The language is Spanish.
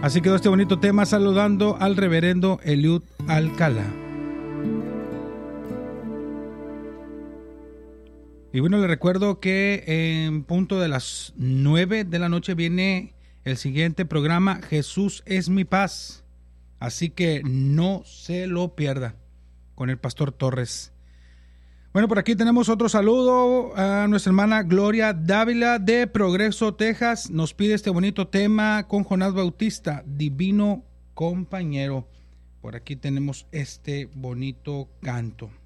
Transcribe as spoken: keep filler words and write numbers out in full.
Así quedó este bonito tema, saludando al reverendo Eliud Alcalá. Y bueno, le recuerdo que en punto de las nueve de la noche viene el siguiente programa, Jesús es mi paz. Así que no se lo pierda, con el pastor Torres. Bueno, por aquí tenemos otro saludo a nuestra hermana Gloria Dávila de Progreso, Texas. Nos pide este bonito tema con Jonás Bautista, Divino Compañero. Por aquí tenemos este bonito canto.